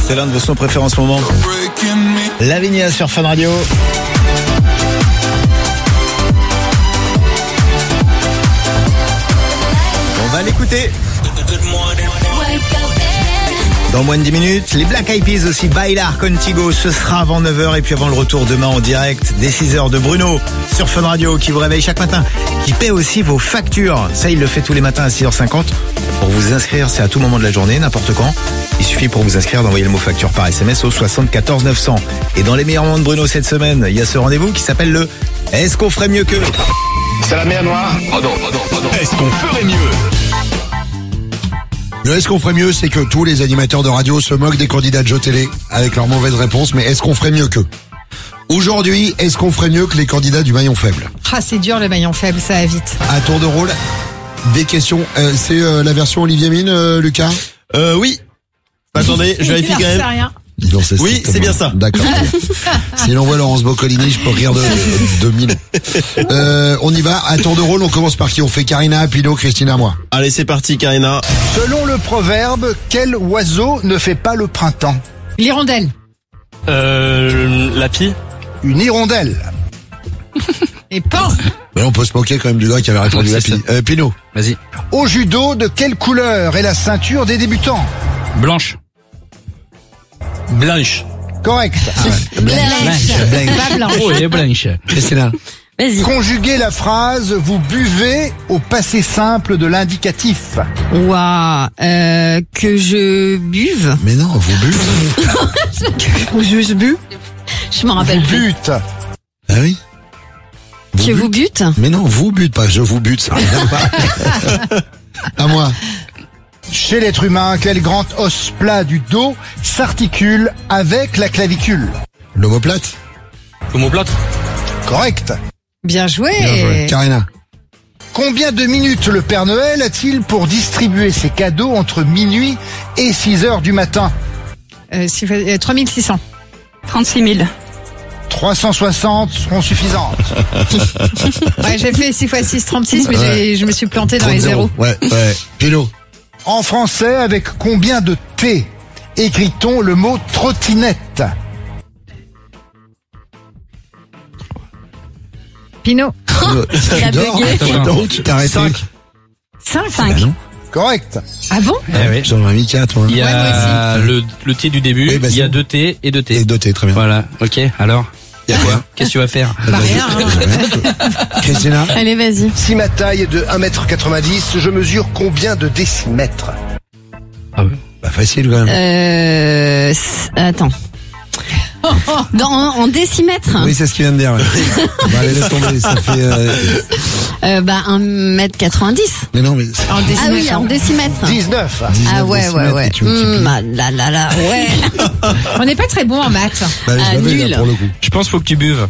C'est l'un de vos sons préférés en ce moment. Lavinia sur Fun Radio. On va l'écouter. Dans moins de 10 minutes, les Black Eyed Peas aussi, Bailar Contigo, ce sera avant 9h et puis avant le retour demain en direct dès 6h de Bruno sur Fun Radio qui vous réveille chaque matin, qui paie aussi vos factures. Ça, il le fait tous les matins à 6h50. Pour vous inscrire, c'est à tout moment de la journée, n'importe quand. Il suffit pour vous inscrire d'envoyer le mot facture par SMS au 74 900. Et dans les meilleurs moments de Bruno cette semaine, il y a ce rendez-vous qui s'appelle le Est-ce qu'on ferait mieux que... C'est la mer Noire. Oh non. Est-ce qu'on ferait mieux? Le est-ce qu'on ferait mieux, c'est que tous les animateurs de radio se moquent des candidats de jeux télé avec leurs mauvaises réponses, mais est-ce qu'on ferait mieux qu'eux? Aujourd'hui, est-ce qu'on ferait mieux que les candidats du maillon faible? Ah, c'est dur le maillon faible, ça va vite. À tour de rôle, des questions. C'est la version Olivier Mine, Lucas? Oui. Attendez, je vérifie quand même. Rien. Non, Oui, c'est bien ça. D'accord. Si l'on voit Laurence Boccolini, je peux rire de mille. On y va. À tour de rôle, on commence par qui? On fait Karina, Pino, Christina, moi. Allez, c'est parti, Karina. Selon le proverbe, quel oiseau ne fait pas le printemps? L'hirondelle. La pie. Une hirondelle. Et pan. Mais on peut se moquer quand même du gars qui avait répondu la c'est pie. Pino. Vas-y. Au judo, de quelle couleur est la ceinture des débutants? Blanche. Blanche. Correct. Pas blanche. Oh, elle est blanche. Christina. Vas-y. Conjuguez la phrase « Vous buvez » au passé simple de l'indicatif. Ouah, que je buve. Mais non, vous buvez. Ou juste bu. Je m'en rappelle plus. But. Ah oui. Que vous bute. Mais non, vous bute pas, je vous bute, ça regarde pas. À moi. Chez l'être humain, quel grand os plat du dos s'articule avec la clavicule? L'omoplate. Omoplate. Correct. Bien joué. Karina. Combien de minutes le Père Noël a-t-il pour distribuer ses cadeaux entre minuit et 6h du matin? 3600. 36 000. 360 seront suffisantes. Ouais, j'ai fait 6 x 6, 36, mais Ouais. je me suis planté dans 30 les zéros. Ouais. Pino. En français, avec combien de T écrit-on le mot trottinette? Pinot. Il a bugué. Donc, tu t'es arrêté. 5. 5. Non. Ah bon? Eh oui. J'en ai mis 4, moi. Il y Ouais, a le T du début, Oui, bah, il y a c'est- 2 T et 2 T. Et doté, très bien. Voilà, ok, alors il y a quoi? Qu'est-ce que tu vas faire? Bah rien. Hein. Christina. Allez, vas-y. Si ma taille est de 1m90, je mesure combien de décimètres? Ah oui. Bah, facile, quand même. Attends. En décimètres. Oui, c'est ce qu'il vient de dire, ouais. Bah, allez, laisse tomber, ça fait, 1m90. mais non, mais, En Ah décimètres. oui, en décimètres. 19. 19 Ah ouais. décimètres, et tu multiplies. Ouais. On n'est pas très bon en maths. Bah, je l'avais, nul. là, pour le coup. Je pense qu'il faut que tu buves.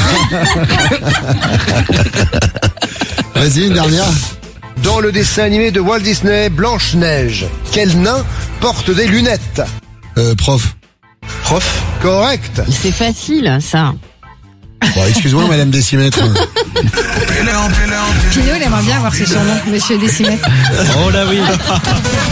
Vas-y, une dernière. Dans le dessin animé de Walt Disney, Blanche-Neige, quel nain porte des lunettes? Prof. Prof. Correct. C'est facile, ça. Bon, excuse-moi, madame Décimètre. Pinot, il aimerait bien avoir ce surnom, monsieur Décimètre. Oh là oui.